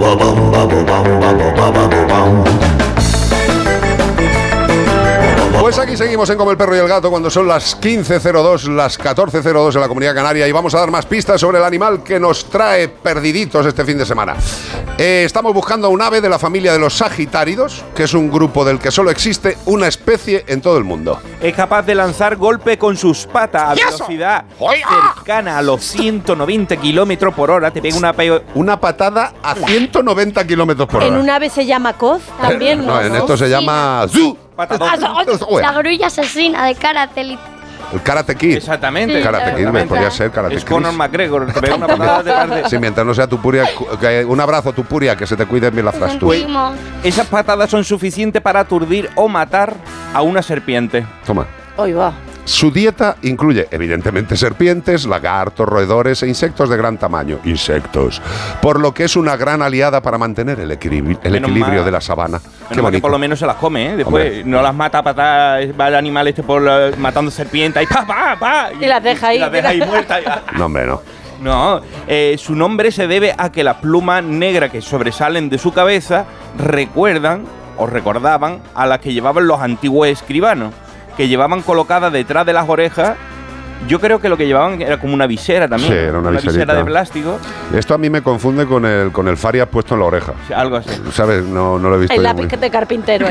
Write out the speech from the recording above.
Pues aquí seguimos en Como el Perro y el Gato cuando son las 15:02, las 14:02 en la Comunidad Canaria y vamos a dar más pistas sobre el animal que nos trae perdiditos este fin de semana. Estamos buscando un ave de la familia de los sagitáridos, que es un grupo del que solo existe una especie en todo el mundo. Es capaz de lanzar golpe con sus patas a velocidad cercana a los 190 kilómetros por hora. Te pega una patada a 190 kilómetros por hora. En un ave se llama coz también, ¿no? No, en esto se llama zoo. La grulla asesina de Karate Elite. El Karate Kid. Exactamente. El Karate Kid, podría ser Karate Kid. Es Conor McGregor, te pega una patada de tarde. Sí, mientras no sea Tupuria. Un abrazo, Tupuria, que se te cuiden bien las fracturas. Esas patadas son suficientes para aturdir o matar a una serpiente. Toma. Hoy va. Su dieta incluye, evidentemente, serpientes, lagartos, roedores e insectos de gran tamaño. Insectos. Por lo que es una gran aliada para mantener el equilibrio de la sabana. Qué bonito. Que por lo menos se las come, ¿eh? Después no las mata a patadas, va el animal matando serpientes y ¡pa! Y las deja ahí. Y las deja ahí muertas. No, hombre, no. No, su nombre se debe a que las plumas negras que sobresalen de su cabeza recordaban a las que llevaban los antiguos escribanos, que llevaban colocadas detrás de las orejas. Yo creo que lo que llevaban era como una visera también. Sí, era una visera de plástico. Esto a mí me confunde con el Farias puesto en la oreja. Sí, algo así. ¿Sabes? No lo he visto. El lápiz de carpintero.